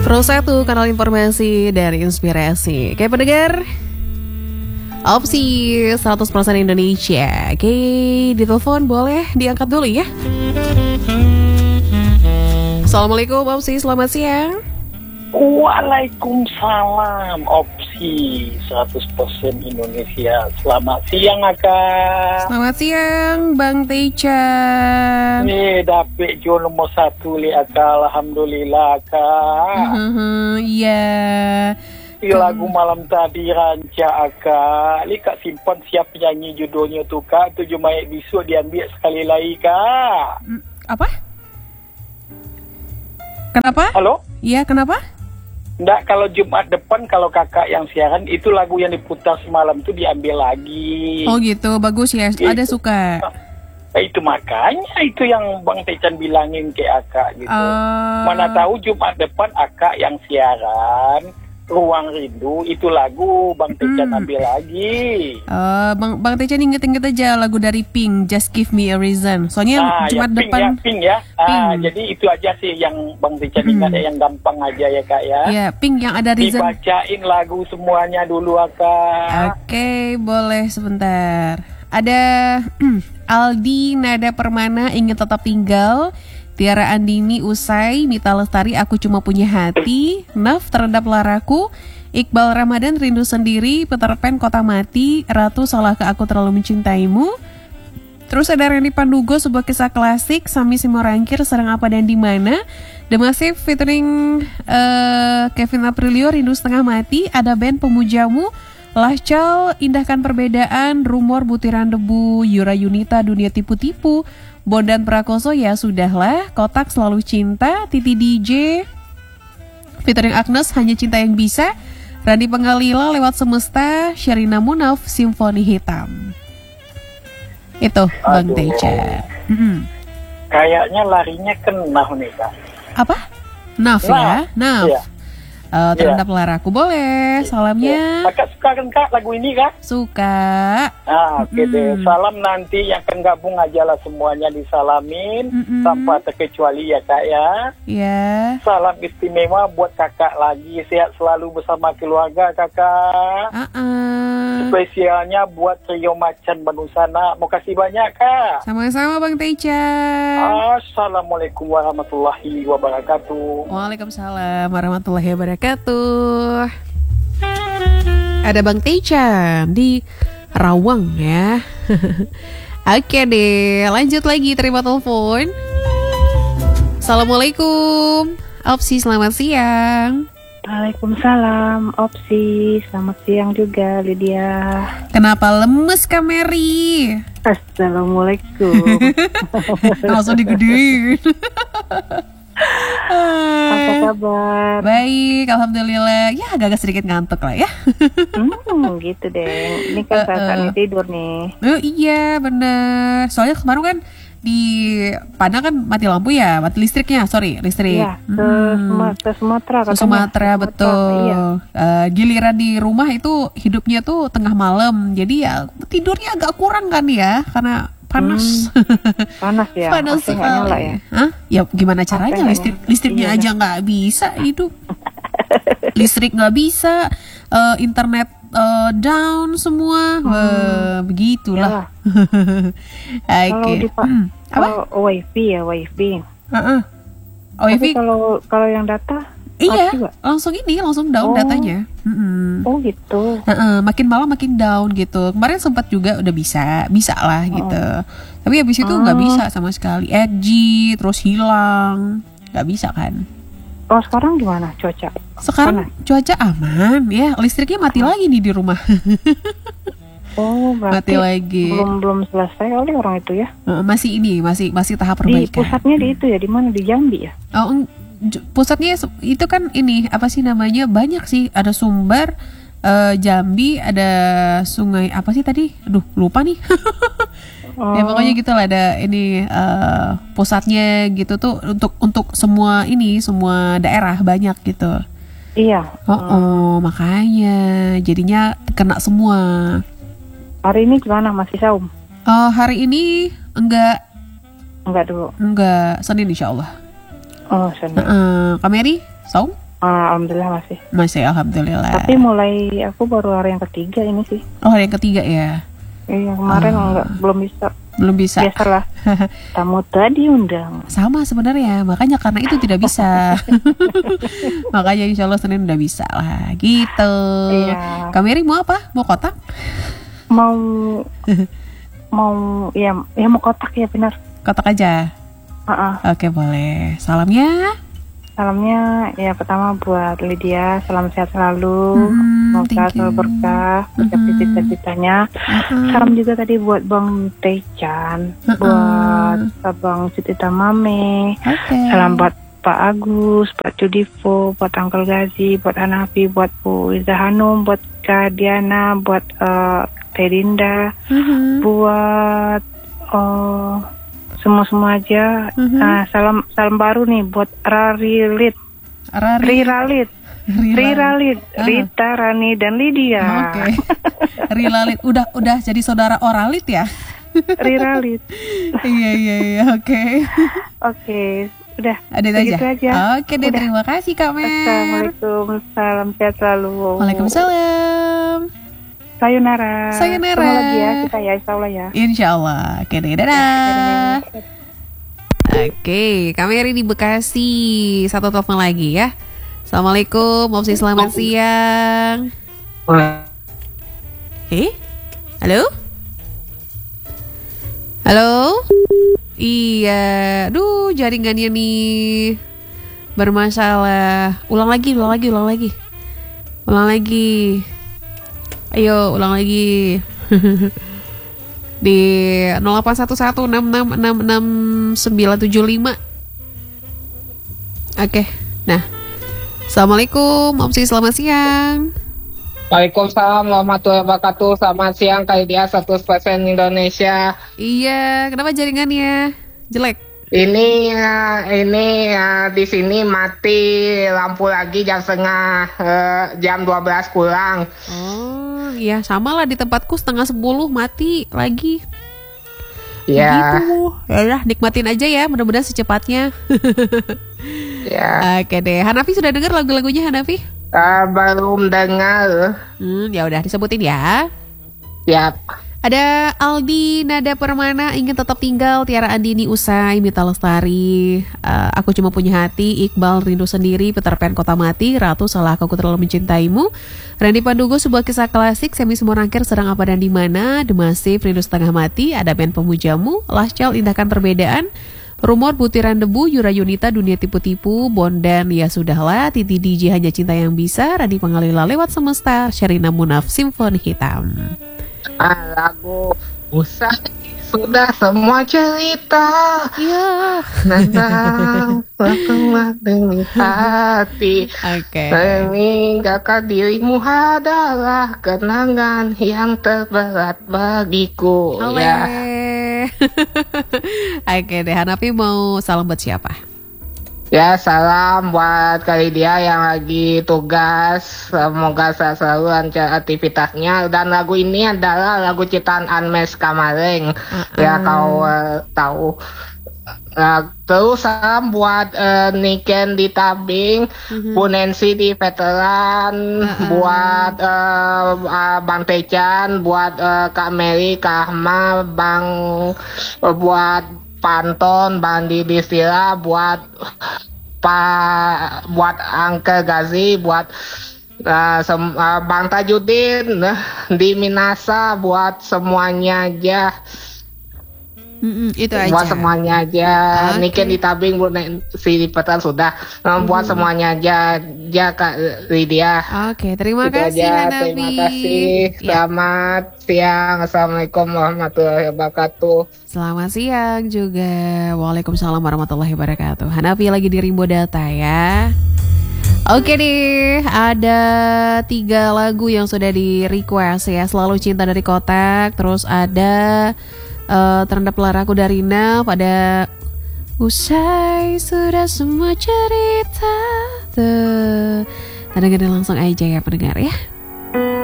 Pro 1, kanal informasi dari Inspirasi. Oke pendengar, opsi 100% Indonesia. Oke, ditelepon boleh diangkat dulu ya. Assalamualaikum opsi, selamat siang. Waalaikumsalam opsi 100% Indonesia. Selamat siang Akak. Selamat siang Bang Teca. Nih dapet jual nomor 1 li Akak. Alhamdulillah Akak. Iya. Lagu malam tadi ranca Akak. Li Kak simpan siap penyanyi judulnya tu Kak. 7 Maret besok diambil sekali lagi Kak. Apa? Kenapa? Halo? Iya, kenapa? Nggak, kalau Jumat depan kalau kakak yang siaran itu lagu yang diputar semalam itu diambil lagi. Oh gitu, bagus ya. Ada suka. Itu makanya itu yang Bang Tecan bilangin ke Akak gitu. Mana tahu Jumat depan Akak yang siaran Ruang Rindu itu lagu Bang Tecan ambil lagi. Bang Tecan inget-inget aja lagu dari Pink, Just Give Me a Reason. Soalnya Jumat ya, depan Pink ya. Jadi itu aja sih yang Bang Tecan ingat yang gampang aja ya Kak ya. Iya, Pink yang ada Reason. Dibacain lagu semuanya dulu Akak. Oke, boleh sebentar. Ada Aldi Nada Permana Ingin Tetap Tinggal, Tiara Andini Usai, Mita Lestari Aku Cuma Punya Hati, Naf Terendap Laraku, Iqbal Ramadan Rindu Sendiri, Peter Pan Kota Mati, Ratu Salahkah Aku Terlalu Mencintaimu. Terus ada Randy Pandugo Sebuah Kisah Klasik, Sami Simorangkir Serang Apa dan Dimana, The Massive featuring Kevin Aprilio Rindu Setengah Mati, ada band Pemujamu, Lahcal Indahkan Perbedaan, Rumor Butiran Debu, Yura Yunita Dunia Tipu-Tipu, Bondan Prakoso Ya Sudahlah, Kotak Selalu Cinta, Titi DJ featuring Agnes Hanya Cinta Yang Bisa, Randy Pengalila Lewat Semesta, Sherina Munaf Simfoni Hitam. Itu Bang Teca. Kayaknya larinya ke Naf nih Kak. Apa? Naf ya? Naf. Iya. Terendap Laraku boleh. Salamnya. Kakak suka kan Kak lagu ini Kak? Suka. Oke deh. Salam nanti yang akan gabung aja lah semuanya disalamin tanpa terkecuali ya Kak ya. Iya. Salam istimewa buat kakak lagi. Sehat selalu bersama keluarga kakak. Spesialnya buat trio Macan Banusana. Makasih banyak Kak. Sama-sama Bang Teca. Assalamualaikum warahmatullahi wabarakatuh. Waalaikumsalam warahmatullahi wabarakatuh. Ada Bang Teca di Rawang ya. Oke deh, lanjut lagi, terima telepon. Assalamualaikum Opsi, selamat siang. Waalaikumsalam Opsi, selamat siang juga Lydia. Kenapa lemes Kak Mary? Assalamualaikum. Langsung digedein. Apa kabar? Baik, alhamdulillah. Ya agak-agak sedikit ngantuk lah ya. Gitu deh. Ini kan saatnya tidur nih. Iya bener. Soalnya kemarin kan di Padang kan mati lampu ya, mati listriknya, listrik. Iya, ke Sumatera. Ke Sumatera betul. Iya. Giliran di rumah itu hidupnya tuh tengah malam, jadi ya tidurnya agak kurang kan ya, karena panas. Panas ya. Panas sekali. Nyala ya. Hah? Ya gimana caranya listriknya aja nggak bisa hidup. Listrik nggak bisa, internet down semua, begitulah. Oke. Apa? WiFi ya, WiFi. WiFi. Kalau yang data? Iya, langsung down datanya. Oh gitu. Makin malam makin down gitu. Kemarin sempat juga udah bisa lah gitu. Tapi habis itu nggak bisa sama sekali. 8G terus hilang, nggak bisa kan? Oh sekarang gimana cuaca? Sekarang cuaca aman ya, listriknya mati lagi nih di rumah. Oh berarti mati lagi. Belum selesai oleh orang itu ya? Masih tahap perbaikan. Di pusatnya di itu ya, di mana, di Jambi ya? Oh, pusatnya itu kan ini apa sih namanya, banyak sih, ada Sumber, Jambi, ada sungai apa sih tadi, aduh lupa nih. Ya pokoknya gitu lah, ada ini pusatnya gitu tuh untuk semua daerah banyak gitu. Iya. Makanya jadinya kena semua. Hari ini gimana, masih saum? Hari ini enggak dulu. Enggak, Senin insya Allah. Oh Senin. Kak Mary, saum? Alhamdulillah masih. Masih, alhamdulillah. Tapi mulai aku baru hari yang ketiga ini sih. Oh, hari yang ketiga ya? Iya, kemarin belum bisa. Belum bisa. Biasalah. Tamu tadi undang. Sama sebenarnya, makanya karena itu tidak bisa. Makanya insya Allah Senin udah bisa lah, gitu. Iya. Kak Mary mau apa? Mau kotak? Mau ya mau kotak ya benar. Kotak aja. Oke, boleh. Salamnya? Salamnya ya pertama buat Lydia, salam sehat selalu, semoga selalu berkah, mencapai cita-citanya. Salam juga tadi buat Bang Tecan, buat Abang Siti Tamame, salam buat Pak Agus, Pak Cudivo, buat Uncle Gazi, buat Hanafi, buat Bu Iza Hanum, buat Kak Diana, buat Teh Dinda, buat semua aja. Salam baru nih buat Riralit, Rita, Rani dan Lydia. Oke. Rilalit udah jadi saudara Oralit ya? Riralit. Iya, oke. Oke, udah. Ada aja. Oke deh, terima kasih Kak Mer. Assalamualaikum, salam sehat selalu. Waalaikumsalam. Sayonara. Sayonara. Ketemu lagi ya kita ya, insya Allah ya. Insya Allah. Oke deh, dadah. Oke, Kak Mary di Bekasi. Satu telepon lagi ya. Assalamualaikum, Mopsi, selamat siang. Halo? Halo? Iya, jaringannya nih bermasalah. Ulang lagi. Ayo, ulang lagi. Di 081166666975. Oke. Nah. Assalamualaikum, Opsi, selamat siang. Waalaikumsalam warahmatullahi wabarakatuh. Selamat siang, Lydia 100% Indonesia. Iya, kenapa jaringannya jelek? Ini di sini mati lampu lagi jam 12 kurang. Oh, iya sama lah di tempatku 9:30 mati lagi. Ya. Gitu. Ya, nikmatin aja ya, mudah-mudahan secepatnya. Ya. Oke deh, Hanafi sudah dengar lagu-lagunya Hanafi? Belum dengar. Ya udah disebutin ya. Siap. Ada Aldi Nada Permana, Ingin Tetap Tinggal, Tiara Andini Usai, Mita Lestari, Aku Cuma Punya Hati, Iqbal Rindu Sendiri, Peter Pan Kota Mati, Ratu Salah Aku Terlalu Mencintaimu, Randy Pandugo Sebuah Kisah Klasik, Semi Semorangkir Sedang Apa dan Dimana, The Massive Rindu Setengah Mati, Ada Band Pemujamu, Last Child Indahkan Perbedaan, Rumor Butiran Debu, Yura Yunita Dunia Tipu-Tipu, Bondan Ya Sudahlah, Titi DJ Hanya Cinta Yang Bisa, Radi Pangalila Lewat Semesta, Sherina Munaf Simfoni Hitam. Lagu usai sudah semua cerita tentang pertemuan demi hati. Meninggalkan dirimu adalah kenangan yang terberat bagiku. Ya. Oke deh, Hanafi mau salam buat siapa? Ya, salam buat Lydia yang lagi tugas. Semoga selalu lancar aktivitasnya. Dan lagu ini adalah lagu ciptaan Anmes Kamareng. Ya, kau tahu. Terus salam buat Niken di Tabing, Bu Nancy di Veteran, buat Bang Tecan, buat Kak Mary, Kak Ahmad, buat Panton, Bang Didi Sila, buat Angke Gazi, buat Bang Tajudin di Minasa, buat semuanya aja. Itu aja. Buat semuanya aja. Niken di Tabing, si di Petan sudah. Buat semuanya aja Kak Lydia. Oke, terima itu kasih aja. Hanafi. Terima kasih. Selamat siang. Assalamualaikum warahmatullahi wabarakatuh. Selamat siang juga. Waalaikumsalam warahmatullahi wabarakatuh. Hanafi lagi di Rimbo Data ya. Oke deh, ada 3 lagu yang sudah di request ya. Selalu Cinta dari Kotak. Terus ada Terendap Laraku dari Naf, pada usai sudah semua cerita. Tuh, dengerin langsung aja ya pendengar ya.